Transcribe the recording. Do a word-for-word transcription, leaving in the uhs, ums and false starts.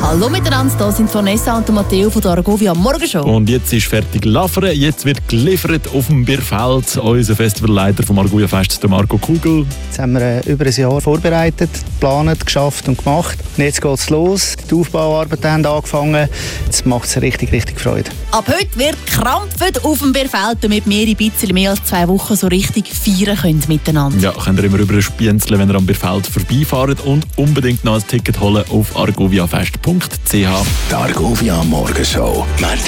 Hallo miteinander, hier sind Vanessa und Matteo von der Argovia Morgenshow. Und jetzt ist fertig Laffere, jetzt wird geliefert auf dem Bierfeld. Unser Festivalleiter vom Argovia Fest, der Marco Kugel. Jetzt haben wir äh, über ein Jahr vorbereitet, geplant, geschafft und gemacht. Und jetzt geht es los. Die Aufbauarbeiten haben angefangen. Jetzt macht es richtig, richtig Freude. Ab heute wird krampft auf dem Bierfeld, damit wir ein bisschen mehr als zwei Wochen so richtig feiern können miteinander. Ja, könnt ihr immer über spienzeln, wenn ihr am Bierfeld vorbeifahrt und unbedingt noch ein Ticket holen auf argoviafest punkt c h. Die Argovia Morgenshow, Montag